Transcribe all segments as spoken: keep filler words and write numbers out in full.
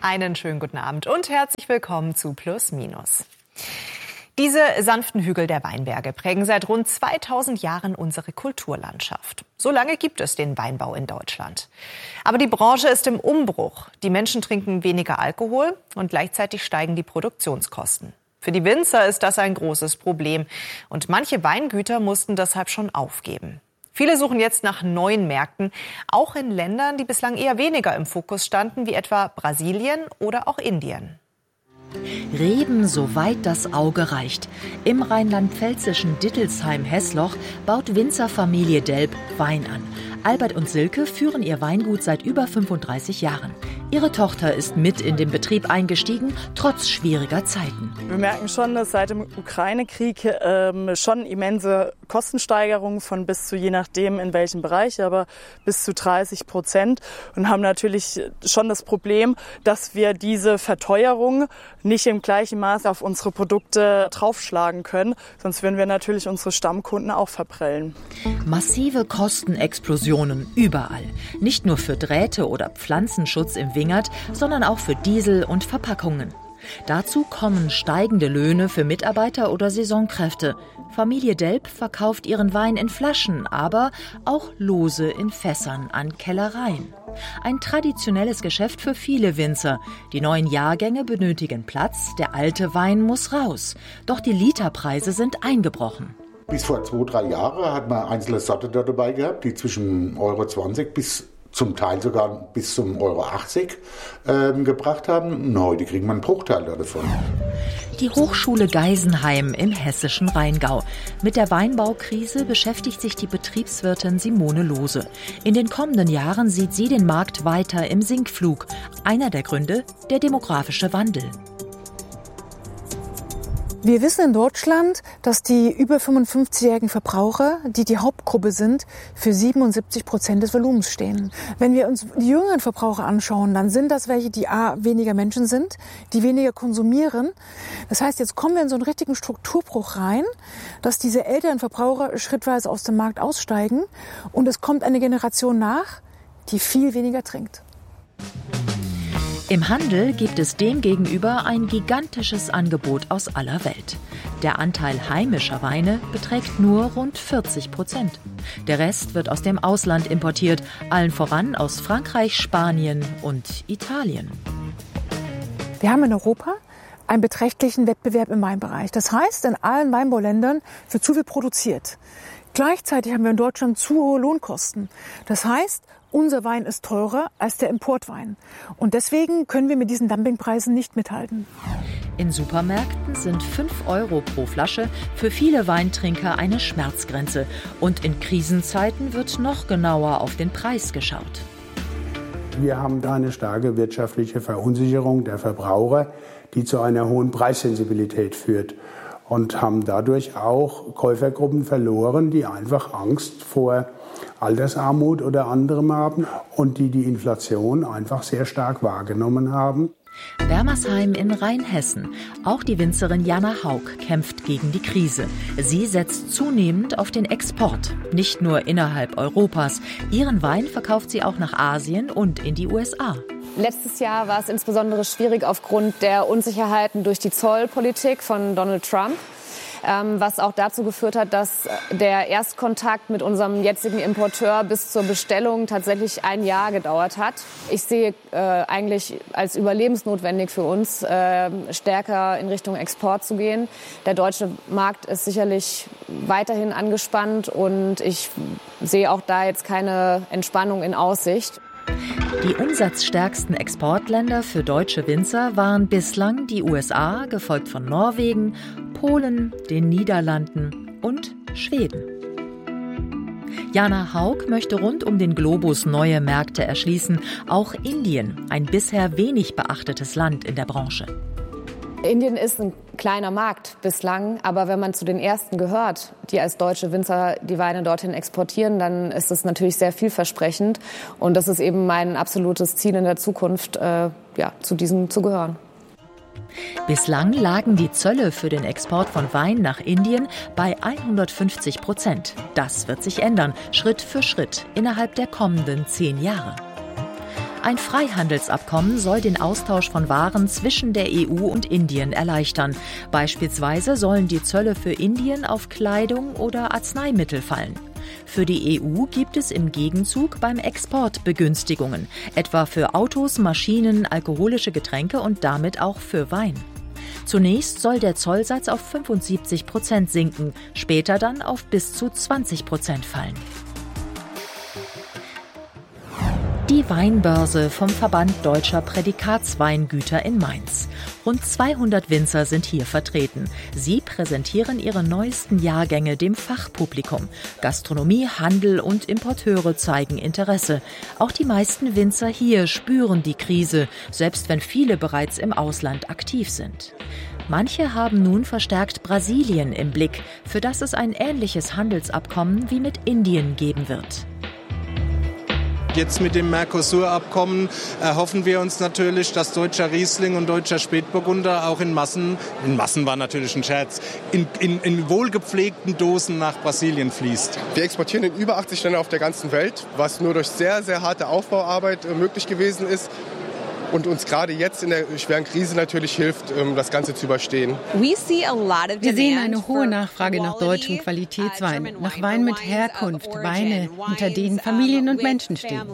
Einen schönen guten Abend und herzlich willkommen zu Plus Minus. Diese sanften Hügel der Weinberge prägen seit rund zweitausend Jahren unsere Kulturlandschaft. So lange gibt es den Weinbau in Deutschland. Aber die Branche ist im Umbruch. Die Menschen trinken weniger Alkohol und gleichzeitig steigen die Produktionskosten. Für die Winzer ist das ein großes Problem und manche Weingüter mussten deshalb schon aufgeben. Viele suchen jetzt nach neuen Märkten, auch in Ländern, die bislang eher weniger im Fokus standen, wie etwa Brasilien oder auch Indien. Reben, soweit das Auge reicht. Im rheinland-pfälzischen Dittelsheim-Hessloch baut Winzerfamilie Delp Wein an. Albert und Silke führen ihr Weingut seit über fünfunddreißig Jahren. Ihre Tochter ist mit in den Betrieb eingestiegen, trotz schwieriger Zeiten. Wir merken schon, dass seit dem Ukraine-Krieg ähm, schon immense Kostensteigerungen von bis zu, je nachdem in welchem Bereich, aber bis zu dreißig Prozent. Und haben natürlich schon das Problem, dass wir diese Verteuerung nicht im gleichen Maße auf unsere Produkte draufschlagen können. Sonst würden wir natürlich unsere Stammkunden auch verprellen. Massive Kostenexplosionen überall. Nicht nur für Drähte oder Pflanzenschutz im Wingert, sondern auch für Diesel und Verpackungen. Dazu kommen steigende Löhne für Mitarbeiter oder Saisonkräfte. Familie Delp verkauft ihren Wein in Flaschen, aber auch lose in Fässern an Kellereien. Ein traditionelles Geschäft für viele Winzer. Die neuen Jahrgänge benötigen Platz, der alte Wein muss raus. Doch die Literpreise sind eingebrochen. Bis vor zwei, drei Jahren hat man einzelne Sorte da dabei gehabt, die zwischen Euro zwanzig bis zum Teil sogar bis zum Euro achtzig ähm, gebracht haben. Und heute kriegt man einen Bruchteil davon. Die Hochschule Geisenheim im hessischen Rheingau. Mit der Weinbaukrise beschäftigt sich die Betriebswirtin Simone Lohse. In den kommenden Jahren sieht sie den Markt weiter im Sinkflug. Einer der Gründe, der demografische Wandel. Wir wissen in Deutschland, dass die über fünfundfünfzigjährigen Verbraucher, die die Hauptgruppe sind, für siebenundsiebzig Prozent des Volumens stehen. Wenn wir uns die jüngeren Verbraucher anschauen, dann sind das welche, die a. weniger Menschen sind, die weniger konsumieren. Das heißt, jetzt kommen wir in so einen richtigen Strukturbruch rein, dass diese älteren Verbraucher schrittweise aus dem Markt aussteigen und es kommt eine Generation nach, die viel weniger trinkt. Im Handel gibt es demgegenüber ein gigantisches Angebot aus aller Welt. Der Anteil heimischer Weine beträgt nur rund vierzig Prozent. Der Rest wird aus dem Ausland importiert, allen voran aus Frankreich, Spanien und Italien. Wir haben in Europa einen beträchtlichen Wettbewerb im Weinbereich. Das heißt, in allen Weinbauländern wird zu viel produziert. Gleichzeitig haben wir in Deutschland zu hohe Lohnkosten. Das heißt, unser Wein ist teurer als der Importwein. Und deswegen können wir mit diesen Dumpingpreisen nicht mithalten. In Supermärkten sind fünf Euro pro Flasche für viele Weintrinker eine Schmerzgrenze. Und in Krisenzeiten wird noch genauer auf den Preis geschaut. Wir haben da eine starke wirtschaftliche Verunsicherung der Verbraucher, die zu einer hohen Preissensibilität führt. Und haben dadurch auch Käufergruppen verloren, die einfach Angst vor Altersarmut oder anderem haben und die die Inflation einfach sehr stark wahrgenommen haben. Wermersheim in Rheinhessen. Auch die Winzerin Jana Haug kämpft gegen die Krise. Sie setzt zunehmend auf den Export, nicht nur innerhalb Europas. Ihren Wein verkauft sie auch nach Asien und in die U S A. Letztes Jahr war es insbesondere schwierig aufgrund der Unsicherheiten durch die Zollpolitik von Donald Trump, ähm, was auch dazu geführt hat, dass der Erstkontakt mit unserem jetzigen Importeur bis zur Bestellung tatsächlich ein Jahr gedauert hat. Ich sehe äh, eigentlich als überlebensnotwendig für uns, äh, stärker in Richtung Export zu gehen. Der deutsche Markt ist sicherlich weiterhin angespannt und ich sehe auch da jetzt keine Entspannung in Aussicht. Die umsatzstärksten Exportländer für deutsche Winzer waren bislang die U S A, gefolgt von Norwegen, Polen, den Niederlanden und Schweden. Jana Haug möchte rund um den Globus neue Märkte erschließen, auch Indien, ein bisher wenig beachtetes Land in der Branche. Indien ist ein kleiner Markt bislang, aber wenn man zu den ersten gehört, die als deutsche Winzer die Weine dorthin exportieren, dann ist es natürlich sehr vielversprechend. Und das ist eben mein absolutes Ziel in der Zukunft, äh, ja, zu diesem zu gehören. Bislang lagen die Zölle für den Export von Wein nach Indien bei hundertfünfzig Prozent. Das wird sich ändern, Schritt für Schritt, innerhalb der kommenden zehn Jahre. Ein Freihandelsabkommen soll den Austausch von Waren zwischen der E U und Indien erleichtern. Beispielsweise sollen die Zölle für Indien auf Kleidung oder Arzneimittel fallen. Für die E U gibt es im Gegenzug beim Export Begünstigungen, etwa für Autos, Maschinen, alkoholische Getränke und damit auch für Wein. Zunächst soll der Zollsatz auf fünfundsiebzig Prozent sinken, später dann auf bis zu zwanzig Prozent fallen. Die Weinbörse vom Verband Deutscher Prädikatsweingüter in Mainz. Rund zweihundert Winzer sind hier vertreten. Sie präsentieren ihre neuesten Jahrgänge dem Fachpublikum. Gastronomie, Handel und Importeure zeigen Interesse. Auch die meisten Winzer hier spüren die Krise, selbst wenn viele bereits im Ausland aktiv sind. Manche haben nun verstärkt Brasilien im Blick, für das es ein ähnliches Handelsabkommen wie mit Indien geben wird. Jetzt mit dem Mercosur-Abkommen erhoffen wir uns natürlich, dass deutscher Riesling und deutscher Spätburgunder auch in Massen, in Massen war natürlich ein Scherz, in, in, in wohlgepflegten Dosen nach Brasilien fließt. Wir exportieren in über achtzig Länder auf der ganzen Welt, was nur durch sehr, sehr harte Aufbauarbeit möglich gewesen ist. Und uns gerade jetzt in der schweren Krise natürlich hilft, das Ganze zu überstehen. Wir sehen eine hohe Nachfrage nach deutschem Qualitätswein, nach Wein mit Herkunft, Weine, hinter denen Familien und Menschen stehen.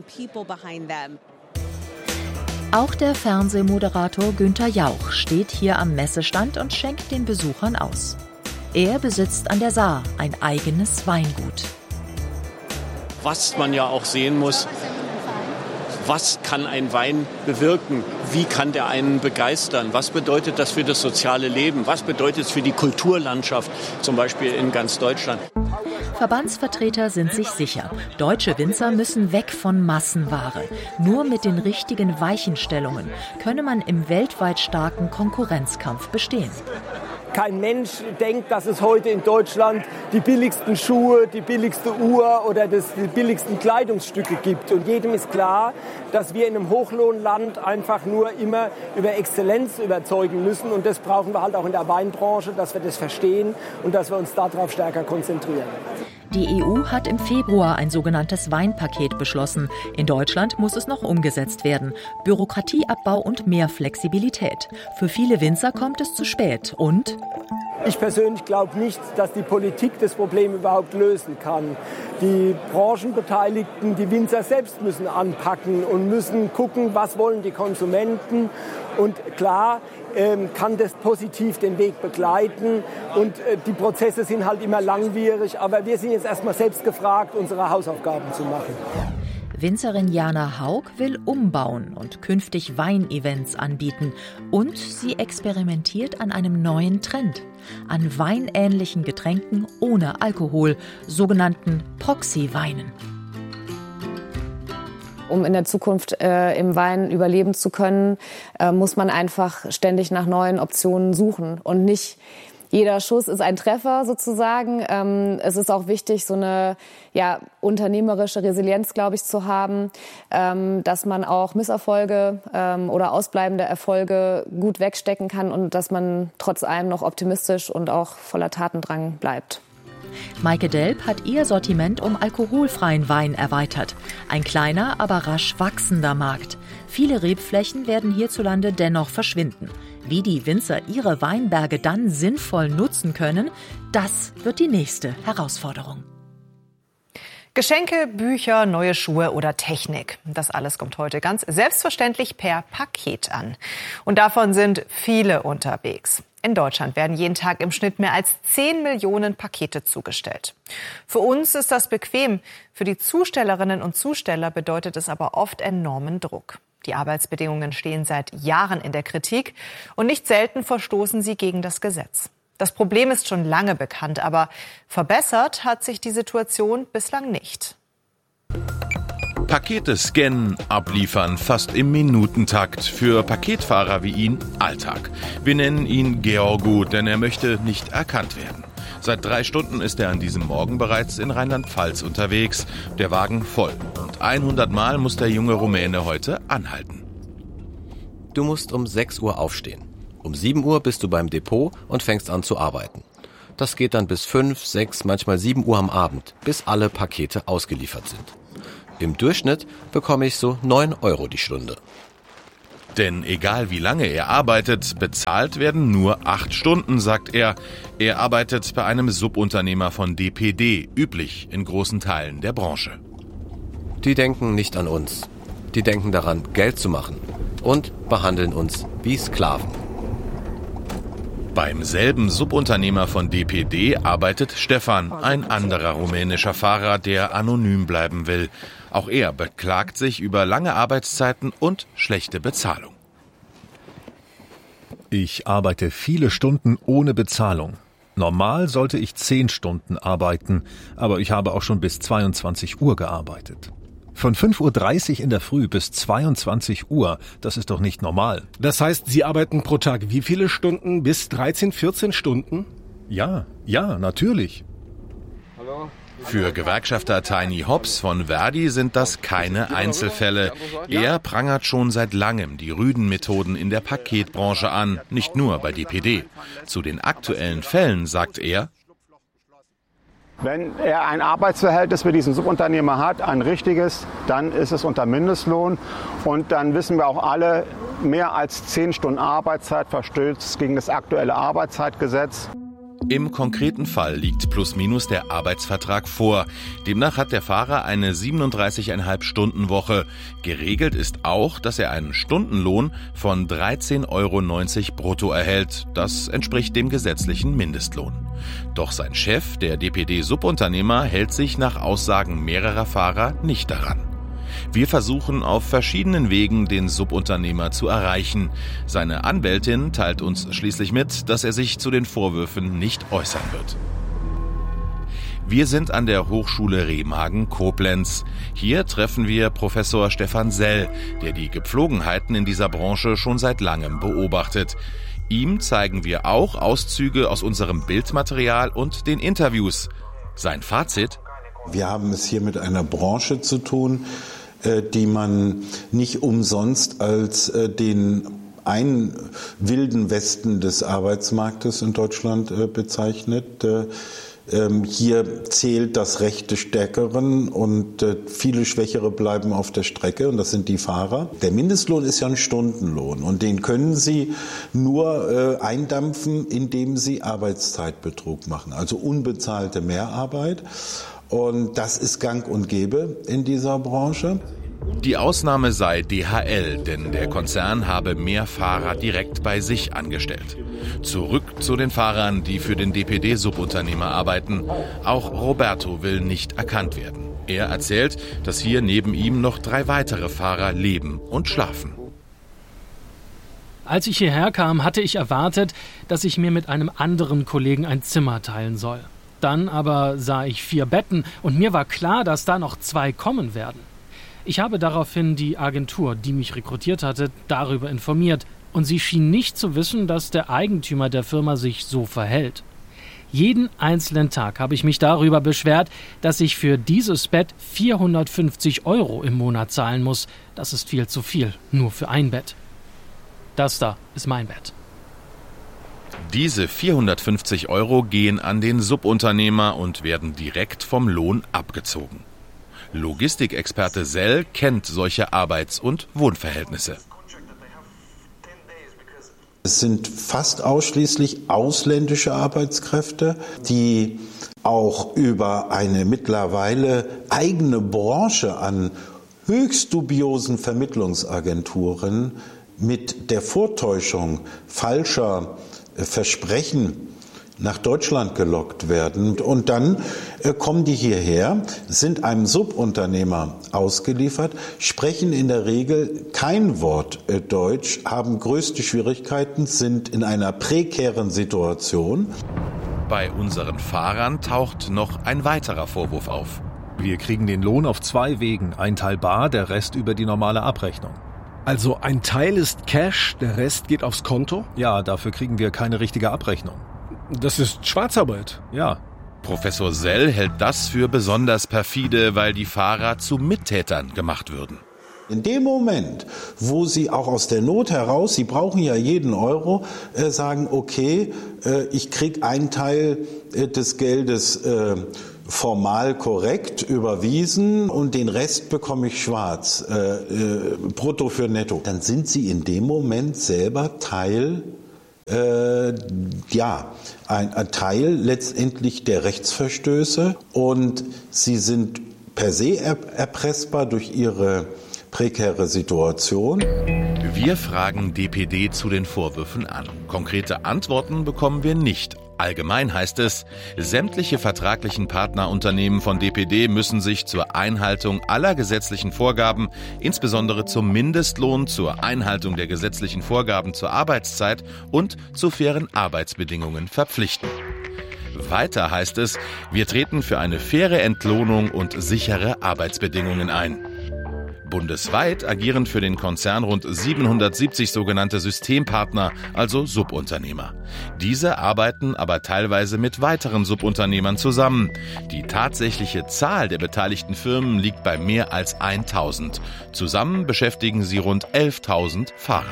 Auch der Fernsehmoderator Günther Jauch steht hier am Messestand und schenkt den Besuchern aus. Er besitzt an der Saar ein eigenes Weingut. Was man ja auch sehen muss, was kann ein Wein bewirken? Wie kann der einen begeistern? Was bedeutet das für das soziale Leben? Was bedeutet es für die Kulturlandschaft, zum Beispiel in ganz Deutschland? Verbandsvertreter sind sich sicher, deutsche Winzer müssen weg von Massenware. Nur mit den richtigen Weichenstellungen könne man im weltweit starken Konkurrenzkampf bestehen. Kein Mensch denkt, dass es heute in Deutschland die billigsten Schuhe, die billigste Uhr oder das, die billigsten Kleidungsstücke gibt. Und jedem ist klar, dass wir in einem Hochlohnland einfach nur immer über Exzellenz überzeugen müssen. Und das brauchen wir halt auch in der Weinbranche, dass wir das verstehen und dass wir uns darauf stärker konzentrieren. Die E U hat im Februar ein sogenanntes Weinpaket beschlossen. In Deutschland muss es noch umgesetzt werden. Bürokratieabbau und mehr Flexibilität. Für viele Winzer kommt es zu spät. Und? Ich persönlich glaube nicht, dass die Politik das Problem überhaupt lösen kann. Die Branchenbeteiligten, die Winzer selbst müssen anpacken und müssen gucken, was wollen die Konsumenten. Und klar ähm, kann das positiv den Weg begleiten. Und äh, die Prozesse sind halt immer langwierig. Aber wir sind jetzt erstmal selbst gefragt, unsere Hausaufgaben zu machen. Winzerin Jana Haug will umbauen und künftig Weinevents anbieten. Und sie experimentiert an einem neuen Trend. An weinähnlichen Getränken ohne Alkohol, sogenannten Proxy-Weinen. Um in der Zukunft äh, im Wein überleben zu können, äh, muss man einfach ständig nach neuen Optionen suchen und nicht jeder Schuss ist ein Treffer sozusagen. Ähm, es ist auch wichtig, so eine ja, unternehmerische Resilienz, glaube ich, zu haben, ähm, dass man auch Misserfolge ähm, oder ausbleibende Erfolge gut wegstecken kann und dass man trotz allem noch optimistisch und auch voller Tatendrang bleibt. Maike Delp hat ihr Sortiment um alkoholfreien Wein erweitert. Ein kleiner, aber rasch wachsender Markt. Viele Rebflächen werden hierzulande dennoch verschwinden. Wie die Winzer ihre Weinberge dann sinnvoll nutzen können, das wird die nächste Herausforderung. Geschenke, Bücher, neue Schuhe oder Technik. Das alles kommt heute ganz selbstverständlich per Paket an. Und davon sind viele unterwegs. In Deutschland werden jeden Tag im Schnitt mehr als zehn Millionen Pakete zugestellt. Für uns ist das bequem. Für die Zustellerinnen und Zusteller bedeutet es aber oft enormen Druck. Die Arbeitsbedingungen stehen seit Jahren in der Kritik und nicht selten verstoßen sie gegen das Gesetz. Das Problem ist schon lange bekannt, aber verbessert hat sich die Situation bislang nicht. Pakete scannen, abliefern, fast im Minutentakt. Für Paketfahrer wie ihn Alltag. Wir nennen ihn Georgu, denn er möchte nicht erkannt werden. Seit drei Stunden ist er an diesem Morgen bereits in Rheinland-Pfalz unterwegs. Der Wagen voll. Und hundert Mal muss der junge Rumäne heute anhalten. Du musst um sechs Uhr aufstehen. Um sieben Uhr bist du beim Depot und fängst an zu arbeiten. Das geht dann bis fünf, sechs, manchmal sieben Uhr am Abend, bis alle Pakete ausgeliefert sind. Im Durchschnitt bekomme ich so neun Euro die Stunde. Denn egal wie lange er arbeitet, bezahlt werden nur acht Stunden, sagt er. Er arbeitet bei einem Subunternehmer von D P D, üblich in großen Teilen der Branche. Die denken nicht an uns. Die denken daran, Geld zu machen und behandeln uns wie Sklaven. Beim selben Subunternehmer von D P D arbeitet Stefan, ein anderer rumänischer Fahrer, der anonym bleiben will. Auch er beklagt sich über lange Arbeitszeiten und schlechte Bezahlung. Ich arbeite viele Stunden ohne Bezahlung. Normal sollte ich zehn Stunden arbeiten, aber ich habe auch schon bis zweiundzwanzig Uhr gearbeitet. Von fünf Uhr dreißig in der Früh bis zweiundzwanzig Uhr, das ist doch nicht normal. Das heißt, Sie arbeiten pro Tag wie viele Stunden? Bis dreizehn, vierzehn Stunden? Ja, ja, natürlich. Hallo? Für Gewerkschafter Tiny Hobbs von Verdi sind das keine Einzelfälle. Er prangert schon seit langem die rüden Methoden in der Paketbranche an, nicht nur bei D P D. Zu den aktuellen Fällen sagt er: Wenn er ein Arbeitsverhältnis mit diesem Subunternehmer hat, ein richtiges, dann ist es unter Mindestlohn. Und dann wissen wir auch alle, mehr als zehn Stunden Arbeitszeit verstößt gegen das aktuelle Arbeitszeitgesetz. Im konkreten Fall liegt plus minus der Arbeitsvertrag vor. Demnach hat der Fahrer eine siebenunddreißig Komma fünf Stunden Woche. Geregelt ist auch, dass er einen Stundenlohn von dreizehn Euro neunzig brutto erhält. Das entspricht dem gesetzlichen Mindestlohn. Doch sein Chef, der D P D-Subunternehmer, hält sich nach Aussagen mehrerer Fahrer nicht daran. Wir versuchen auf verschiedenen Wegen, den Subunternehmer zu erreichen. Seine Anwältin teilt uns schließlich mit, dass er sich zu den Vorwürfen nicht äußern wird. Wir sind an der Hochschule Remagen-Koblenz. Hier treffen wir Professor Stefan Sell, der die Gepflogenheiten in dieser Branche schon seit langem beobachtet. Ihm zeigen wir auch Auszüge aus unserem Bildmaterial und den Interviews. Sein Fazit: Wir haben es hier mit einer Branche zu tun, die man nicht umsonst als den einen wilden Westen des Arbeitsmarktes in Deutschland bezeichnet. Hier zählt das Recht des Stärkeren und viele Schwächere bleiben auf der Strecke, und das sind die Fahrer. Der Mindestlohn ist ja ein Stundenlohn, und den können Sie nur eindampfen, indem Sie Arbeitszeitbetrug machen, also unbezahlte Mehrarbeit. Und das ist gang und gäbe in dieser Branche. Die Ausnahme sei D H L, denn der Konzern habe mehr Fahrer direkt bei sich angestellt. Zurück zu den Fahrern, die für den D P D-Subunternehmer arbeiten. Auch Roberto will nicht erkannt werden. Er erzählt, dass hier neben ihm noch drei weitere Fahrer leben und schlafen. Als ich hierher kam, hatte ich erwartet, dass ich mir mit einem anderen Kollegen ein Zimmer teilen soll. Dann aber sah ich vier Betten und mir war klar, dass da noch zwei kommen werden. Ich habe daraufhin die Agentur, die mich rekrutiert hatte, darüber informiert, und sie schien nicht zu wissen, dass der Eigentümer der Firma sich so verhält. Jeden einzelnen Tag habe ich mich darüber beschwert, dass ich für dieses Bett vierhundertfünfzig Euro im Monat zahlen muss. Das ist viel zu viel, nur für ein Bett. Das da ist mein Bett. Diese vierhundertfünfzig Euro gehen an den Subunternehmer und werden direkt vom Lohn abgezogen. Logistikexperte Sell kennt solche Arbeits- und Wohnverhältnisse. Es sind fast ausschließlich ausländische Arbeitskräfte, die auch über eine mittlerweile eigene Branche an höchst dubiosen Vermittlungsagenturen mit der Vortäuschung falscher Versprechen nach Deutschland gelockt werden. Und dann äh, kommen die hierher, sind einem Subunternehmer ausgeliefert, sprechen in der Regel kein Wort äh, Deutsch, haben größte Schwierigkeiten, sind in einer prekären Situation. Bei unseren Fahrern taucht noch ein weiterer Vorwurf auf. Wir kriegen den Lohn auf zwei Wegen, ein Teil bar, der Rest über die normale Abrechnung. Also ein Teil ist Cash, der Rest geht aufs Konto? Ja, dafür kriegen wir keine richtige Abrechnung. Das ist Schwarzarbeit. Ja. Professor Sell hält das für besonders perfide, weil die Fahrer zu Mittätern gemacht würden. In dem Moment, wo Sie auch aus der Not heraus, Sie brauchen ja jeden Euro, äh, sagen, okay, äh, ich krieg einen Teil äh, des Geldes äh, formal korrekt überwiesen und den Rest bekomme ich schwarz, äh, äh, brutto für netto. Dann sind Sie in dem Moment selber Teil, äh, ja, ein, ein Teil letztendlich der Rechtsverstöße und Sie sind per se erpressbar durch Ihre prekäre Situation. Wir fragen D P D zu den Vorwürfen an. Konkrete Antworten bekommen wir nicht. Allgemein heißt es, sämtliche vertraglichen Partnerunternehmen von D P D müssen sich zur Einhaltung aller gesetzlichen Vorgaben, insbesondere zum Mindestlohn, zur Einhaltung der gesetzlichen Vorgaben zur Arbeitszeit und zu fairen Arbeitsbedingungen verpflichten. Weiter heißt es, wir treten für eine faire Entlohnung und sichere Arbeitsbedingungen ein. Bundesweit agieren für den Konzern rund siebenhundertsiebzig sogenannte Systempartner, also Subunternehmer. Diese arbeiten aber teilweise mit weiteren Subunternehmern zusammen. Die tatsächliche Zahl der beteiligten Firmen liegt bei mehr als tausend. Zusammen beschäftigen sie rund elftausend Fahrer.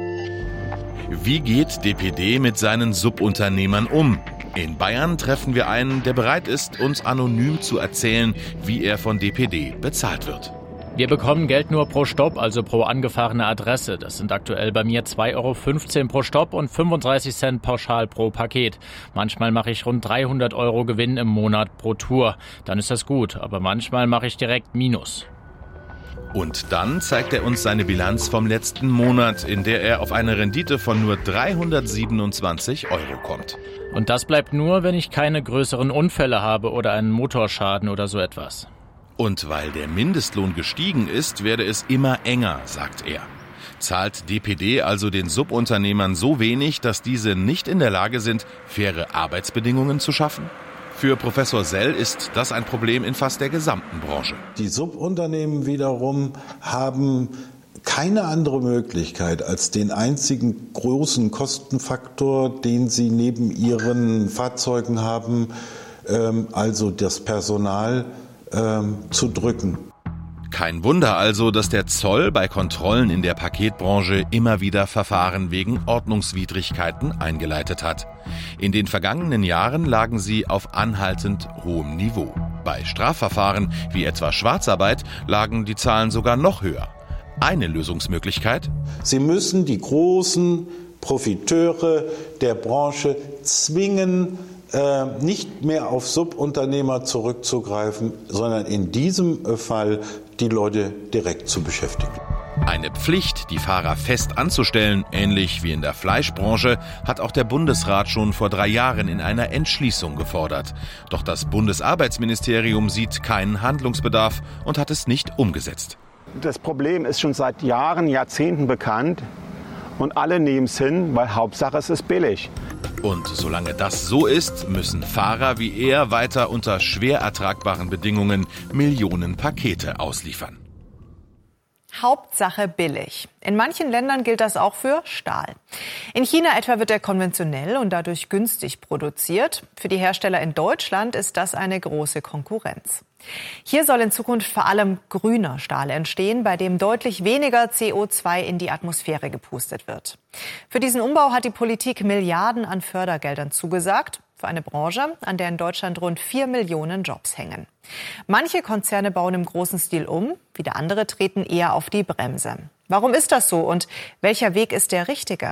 Wie geht D P D mit seinen Subunternehmern um? In Bayern treffen wir einen, der bereit ist, uns anonym zu erzählen, wie er von D P D bezahlt wird. Wir bekommen Geld nur pro Stopp, also pro angefahrene Adresse. Das sind aktuell bei mir zwei Euro fünfzehn pro Stopp und fünfunddreißig Cent pauschal pro Paket. Manchmal mache ich rund dreihundert Euro Gewinn im Monat pro Tour. Dann ist das gut, aber manchmal mache ich direkt Minus. Und dann zeigt er uns seine Bilanz vom letzten Monat, in der er auf eine Rendite von nur dreihundertsiebenundzwanzig Euro kommt. Und das bleibt nur, wenn ich keine größeren Unfälle habe oder einen Motorschaden oder so etwas. Und weil der Mindestlohn gestiegen ist, werde es immer enger, sagt er. Zahlt D P D also den Subunternehmern so wenig, dass diese nicht in der Lage sind, faire Arbeitsbedingungen zu schaffen? Für Professor Sell ist das ein Problem in fast der gesamten Branche. Die Subunternehmen wiederum haben keine andere Möglichkeit als den einzigen großen Kostenfaktor, den sie neben ihren Fahrzeugen haben, also das Personal, zu drücken. Kein Wunder also, dass der Zoll bei Kontrollen in der Paketbranche immer wieder Verfahren wegen Ordnungswidrigkeiten eingeleitet hat. In den vergangenen Jahren lagen sie auf anhaltend hohem Niveau. Bei Strafverfahren wie etwa Schwarzarbeit lagen die Zahlen sogar noch höher. Eine Lösungsmöglichkeit? Sie müssen die großen Profiteure der Branche zwingen, nicht mehr auf Subunternehmer zurückzugreifen, sondern in diesem Fall die Leute direkt zu beschäftigen. Eine Pflicht, die Fahrer fest anzustellen, ähnlich wie in der Fleischbranche, hat auch der Bundesrat schon vor drei Jahren in einer Entschließung gefordert. Doch das Bundesarbeitsministerium sieht keinen Handlungsbedarf und hat es nicht umgesetzt. Das Problem ist schon seit Jahren, Jahrzehnten bekannt und alle nehmen es hin, weil Hauptsache es ist billig. Und solange das so ist, müssen Fahrer wie er weiter unter schwer ertragbaren Bedingungen Millionen Pakete ausliefern. Hauptsache billig. In manchen Ländern gilt das auch für Stahl. In China etwa wird er konventionell und dadurch günstig produziert. Für die Hersteller in Deutschland ist das eine große Konkurrenz. Hier soll in Zukunft vor allem grüner Stahl entstehen, bei dem deutlich weniger C O zwei in die Atmosphäre gepustet wird. Für diesen Umbau hat die Politik Milliarden an Fördergeldern zugesagt. Für eine Branche, an der in Deutschland rund vier Millionen Jobs hängen. Manche Konzerne bauen im großen Stil um, wieder andere treten eher auf die Bremse. Warum ist das so und welcher Weg ist der richtige?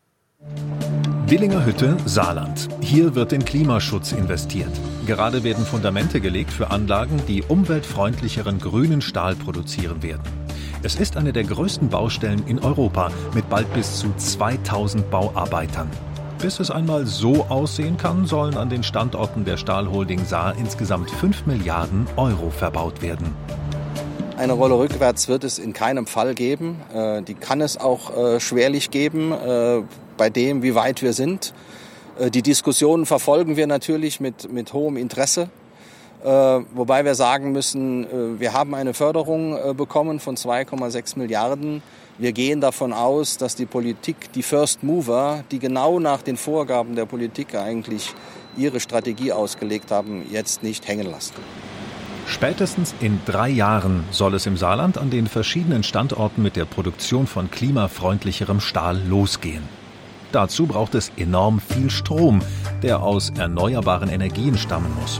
Dillinger Hütte, Saarland. Hier wird in Klimaschutz investiert. Gerade werden Fundamente gelegt für Anlagen, die umweltfreundlicheren grünen Stahl produzieren werden. Es ist eine der größten Baustellen in Europa mit bald bis zu zweitausend Bauarbeitern. Bis es einmal so aussehen kann, sollen an den Standorten der Stahlholding Saar insgesamt fünf Milliarden Euro verbaut werden. Eine Rolle rückwärts wird es in keinem Fall geben. Die kann es auch schwerlich geben, bei dem, wie weit wir sind. Die Diskussionen verfolgen wir natürlich mit, mit hohem Interesse. Wobei wir sagen müssen, wir haben eine Förderung bekommen von zwei Komma sechs Milliarden. Wir gehen davon aus, dass die Politik, die First Mover, die genau nach den Vorgaben der Politik eigentlich ihre Strategie ausgelegt haben, jetzt nicht hängen lassen. Spätestens in drei Jahren soll es im Saarland an den verschiedenen Standorten mit der Produktion von klimafreundlicherem Stahl losgehen. Dazu braucht es enorm viel Strom, der aus erneuerbaren Energien stammen muss.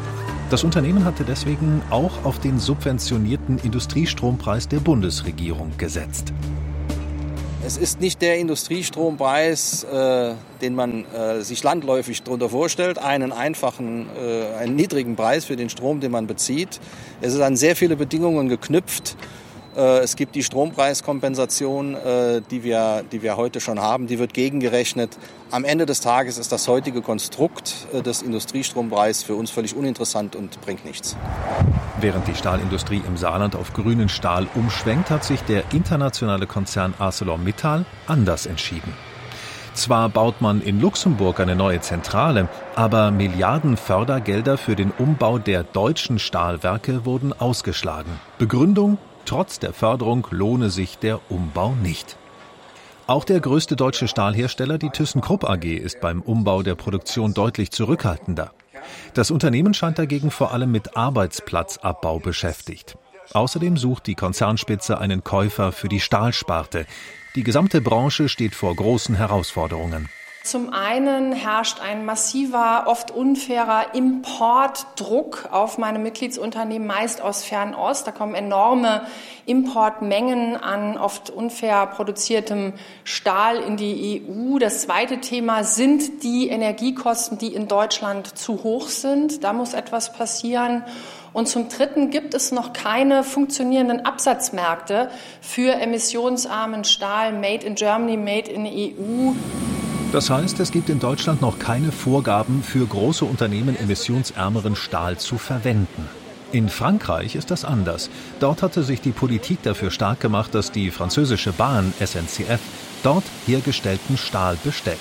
Das Unternehmen hatte deswegen auch auf den subventionierten Industriestrompreis der Bundesregierung gesetzt. Es ist nicht der Industriestrompreis, äh, den man äh, sich landläufig darunter vorstellt, einen einfachen, äh, einen niedrigen Preis für den Strom, den man bezieht. Es ist an sehr viele Bedingungen geknüpft. Äh, es gibt die Strompreiskompensation, äh, die wir, die wir heute schon haben, die wird gegengerechnet. Am Ende des Tages ist das heutige Konstrukt äh, des Industriestrompreises für uns völlig uninteressant und bringt nichts. Während die Stahlindustrie im Saarland auf grünen Stahl umschwenkt, hat sich der internationale Konzern ArcelorMittal anders entschieden. Zwar baut man in Luxemburg eine neue Zentrale, aber Milliarden Fördergelder für den Umbau der deutschen Stahlwerke wurden ausgeschlagen. Begründung: Trotz der Förderung lohne sich der Umbau nicht. Auch der größte deutsche Stahlhersteller, die ThyssenKrupp A G, ist beim Umbau der Produktion deutlich zurückhaltender. Das Unternehmen scheint dagegen vor allem mit Arbeitsplatzabbau beschäftigt. Außerdem sucht die Konzernspitze einen Käufer für die Stahlsparte. Die gesamte Branche steht vor großen Herausforderungen. Zum einen herrscht ein massiver, oft unfairer Importdruck auf meine Mitgliedsunternehmen, meist aus Fernost. Da kommen enorme Importmengen an oft unfair produziertem Stahl in die E U. Das zweite Thema sind die Energiekosten, die in Deutschland zu hoch sind. Da muss etwas passieren. Und zum Dritten gibt es noch keine funktionierenden Absatzmärkte für emissionsarmen Stahl, made in Germany, made in E U. Das heißt, es gibt in Deutschland noch keine Vorgaben für große Unternehmen, emissionsärmeren Stahl zu verwenden. In Frankreich ist das anders. Dort hatte sich die Politik dafür stark gemacht, dass die französische Bahn S N C F dort hergestellten Stahl bestellt.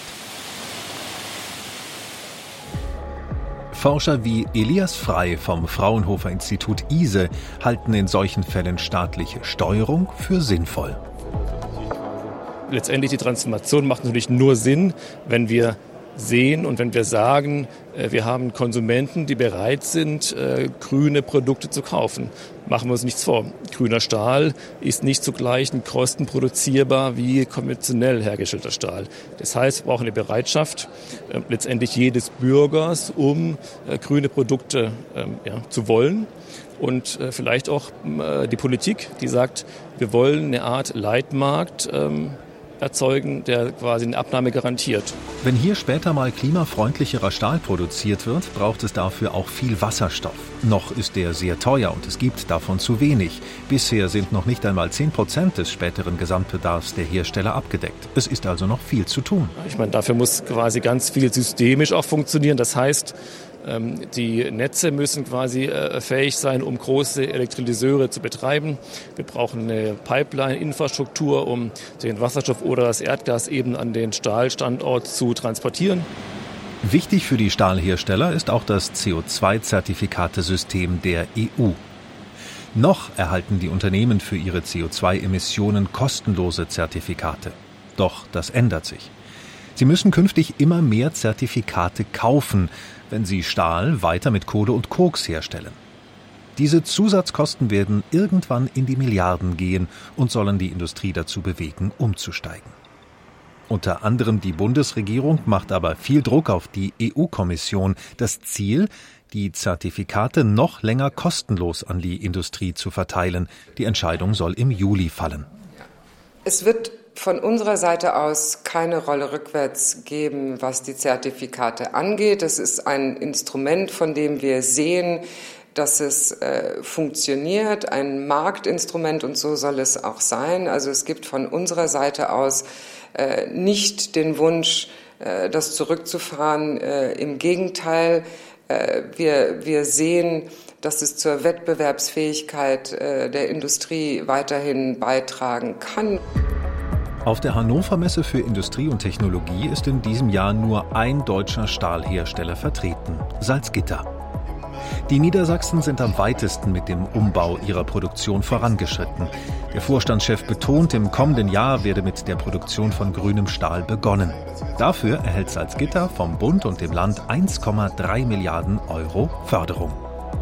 Forscher wie Elias Frey vom Fraunhofer Institut I S E halten in solchen Fällen staatliche Steuerung für sinnvoll. Letztendlich die Transformation macht natürlich nur Sinn, wenn wir sehen und wenn wir sagen, wir haben Konsumenten, die bereit sind, grüne Produkte zu kaufen. Machen wir uns nichts vor. Grüner Stahl ist nicht zu gleichen Kosten produzierbar wie konventionell hergestellter Stahl. Das heißt, wir brauchen eine Bereitschaft letztendlich jedes Bürgers, um grüne Produkte ja, zu wollen. Und vielleicht auch die Politik, die sagt, wir wollen eine Art Leitmarkt erzeugen, der quasi eine Abnahme garantiert. Wenn hier später mal klimafreundlicherer Stahl produziert wird, braucht es dafür auch viel Wasserstoff. Noch ist der sehr teuer und es gibt davon zu wenig. Bisher sind noch nicht einmal zehn Prozent des späteren Gesamtbedarfs der Hersteller abgedeckt. Es ist also noch viel zu tun. Ich meine, dafür muss quasi ganz viel systemisch auch funktionieren. Das heißt, die Netze müssen quasi fähig sein, um große Elektrolyseure zu betreiben. Wir brauchen eine Pipeline-Infrastruktur, um den Wasserstoff oder das Erdgas eben an den Stahlstandort zu transportieren. Wichtig für die Stahlhersteller ist auch das C O zwei Zertifikatesystem der E U. Noch erhalten die Unternehmen für ihre C O zwei Emissionen kostenlose Zertifikate. Doch das ändert sich. Sie müssen künftig immer mehr Zertifikate kaufen, wenn sie Stahl weiter mit Kohle und Koks herstellen. Diese Zusatzkosten werden irgendwann in die Milliarden gehen und sollen die Industrie dazu bewegen, umzusteigen. Unter anderem die Bundesregierung macht aber viel Druck auf die E U-Kommission. Das Ziel, die Zertifikate noch länger kostenlos an die Industrie zu verteilen. Die Entscheidung soll im Juli fallen. Es wird von unserer Seite aus keine Rolle rückwärts geben, was die Zertifikate angeht. Es ist ein Instrument, von dem wir sehen, dass es äh, funktioniert, ein Marktinstrument, und so soll es auch sein. Also es gibt von unserer Seite aus äh, nicht den Wunsch, äh, das zurückzufahren. Äh, Im Gegenteil, äh, wir, wir sehen, dass es zur Wettbewerbsfähigkeit äh, der Industrie weiterhin beitragen kann. Auf der Hannover Messe für Industrie und Technologie ist in diesem Jahr nur ein deutscher Stahlhersteller vertreten, Salzgitter. Die Niedersachsen sind am weitesten mit dem Umbau ihrer Produktion vorangeschritten. Der Vorstandschef betont, im kommenden Jahr werde mit der Produktion von grünem Stahl begonnen. Dafür erhält Salzgitter vom Bund und dem Land eins Komma drei Milliarden Euro Förderung.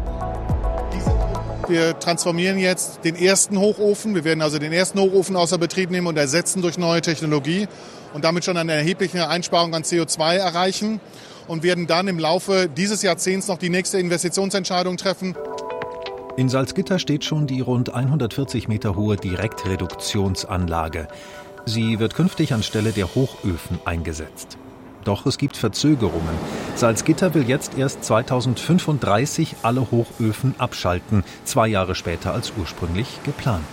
Wir transformieren jetzt den ersten Hochofen. Wir werden also den ersten Hochofen außer Betrieb nehmen und ersetzen durch neue Technologie und damit schon eine erhebliche Einsparung an C O zwei erreichen. und werden dann im Laufe dieses Jahrzehnts noch die nächste Investitionsentscheidung treffen. In Salzgitter steht schon die rund hundertvierzig Meter hohe Direktreduktionsanlage. Sie wird künftig anstelle der Hochöfen eingesetzt. Doch es gibt Verzögerungen. Salzgitter will jetzt erst zweitausendfünfunddreißig alle Hochöfen abschalten, zwei Jahre später als ursprünglich geplant.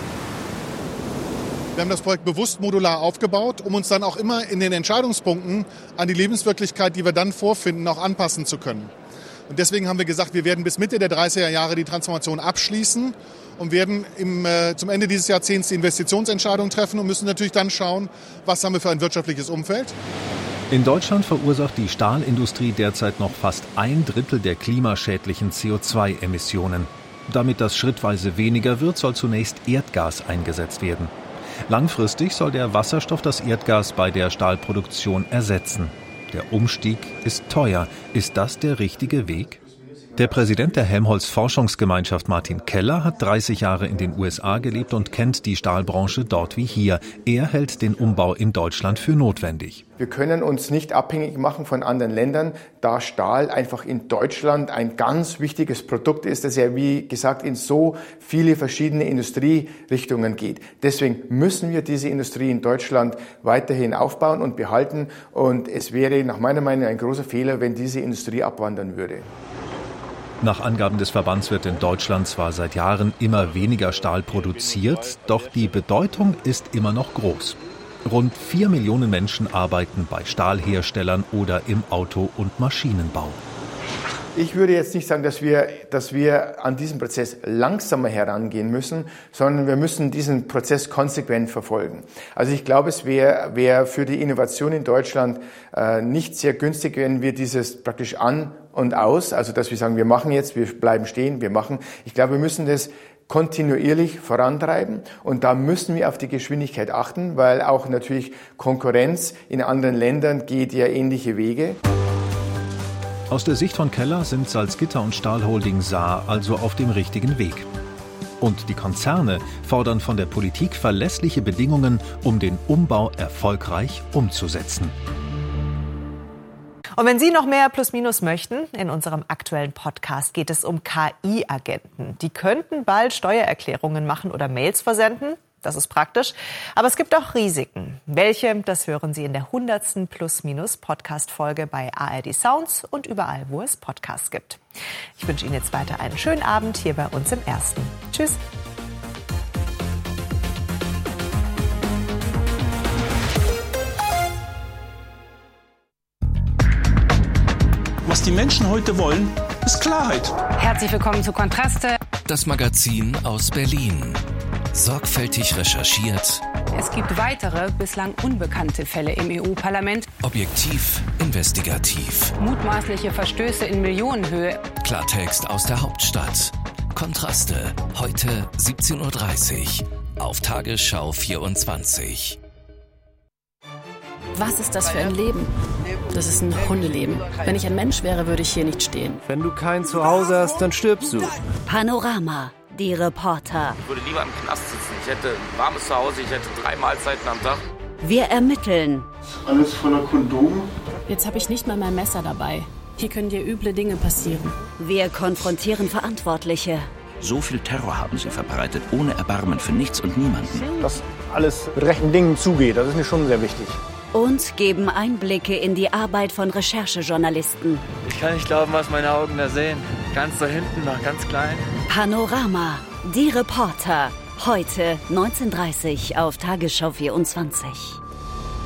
Wir haben das Projekt bewusst modular aufgebaut, um uns dann auch immer in den Entscheidungspunkten an die Lebenswirklichkeit, die wir dann vorfinden, auch anpassen zu können. Und deswegen haben wir gesagt, wir werden bis Mitte der dreißiger Jahre die Transformation abschließen und werden im, äh, zum Ende dieses Jahrzehnts die Investitionsentscheidung treffen und müssen natürlich dann schauen, was haben wir für ein wirtschaftliches Umfeld. In Deutschland verursacht die Stahlindustrie derzeit noch fast ein Drittel der klimaschädlichen C O zwei Emissionen. Damit das schrittweise weniger wird, soll zunächst Erdgas eingesetzt werden. Langfristig soll der Wasserstoff das Erdgas bei der Stahlproduktion ersetzen. Der Umstieg ist teuer. Ist das der richtige Weg? Der Präsident der Helmholtz-Forschungsgemeinschaft Martin Keller hat dreißig Jahre in den U S A gelebt und kennt die Stahlbranche dort wie hier. Er hält den Umbau in Deutschland für notwendig. Wir können uns nicht abhängig machen von anderen Ländern, da Stahl einfach in Deutschland ein ganz wichtiges Produkt ist, das ja, wie gesagt, in so viele verschiedene Industrierichtungen geht. Deswegen müssen wir diese Industrie in Deutschland weiterhin aufbauen und behalten. Und es wäre nach meiner Meinung ein großer Fehler, wenn diese Industrie abwandern würde. Nach Angaben des Verbands wird in Deutschland zwar seit Jahren immer weniger Stahl produziert, doch die Bedeutung ist immer noch groß. Rund vier Millionen Menschen arbeiten bei Stahlherstellern oder im Auto- und Maschinenbau. Ich würde jetzt nicht sagen, dass wir, dass wir an diesem Prozess langsamer herangehen müssen, sondern wir müssen diesen Prozess konsequent verfolgen. Also ich glaube, es wäre wär für die Innovation in Deutschland äh, nicht sehr günstig, wenn wir dieses praktisch an und aus, also dass wir sagen, wir machen jetzt, wir bleiben stehen, wir machen. Ich glaube, wir müssen das kontinuierlich vorantreiben und da müssen wir auf die Geschwindigkeit achten, weil auch natürlich Konkurrenz in anderen Ländern geht ja ähnliche Wege. Aus der Sicht von Keller sind Salzgitter und Stahlholding Saar also auf dem richtigen Weg. Und die Konzerne fordern von der Politik verlässliche Bedingungen, um den Umbau erfolgreich umzusetzen. Und wenn Sie noch mehr Plus-Minus möchten, in unserem aktuellen Podcast geht es um K I-Agenten. Die könnten bald Steuererklärungen machen oder Mails versenden. Das ist praktisch. Aber es gibt auch Risiken. Welche, das hören Sie in der hundertsten Plus-Minus-Podcast-Folge bei A R D Sounds und überall, wo es Podcasts gibt. Ich wünsche Ihnen jetzt weiter einen schönen Abend hier bei uns im Ersten. Tschüss. Was die Menschen heute wollen, ist Klarheit. Herzlich willkommen zu Kontraste. Das Magazin aus Berlin. Sorgfältig recherchiert. Es gibt weitere, bislang unbekannte Fälle im E U-Parlament. Objektiv, investigativ. Mutmaßliche Verstöße in Millionenhöhe. Klartext aus der Hauptstadt. Kontraste, heute siebzehn Uhr dreißig auf Tagesschau vierundzwanzig. Was ist das für ein Leben? Das ist ein Hundeleben. Wenn ich ein Mensch wäre, würde ich hier nicht stehen. Wenn du kein Zuhause hast, dann stirbst du. Panorama, die Reporter. Ich würde lieber im Knast sitzen. Ich hätte ein warmes Zuhause, ich hätte drei Mahlzeiten am Tag. Wir ermitteln. Alles voller Kondome. Jetzt habe ich nicht mal mein Messer dabei. Hier können dir üble Dinge passieren. Wir konfrontieren Verantwortliche. So viel Terror haben sie verbreitet, ohne Erbarmen für nichts und niemanden. Dass alles mit rechten Dingen zugeht, das ist mir schon sehr wichtig. Und geben Einblicke in die Arbeit von Recherchejournalisten. Ich kann nicht glauben, was meine Augen da sehen. Ganz da hinten noch, ganz klein. Panorama, die Reporter. Heute neunzehn Uhr dreißig auf Tagesschau vierundzwanzig.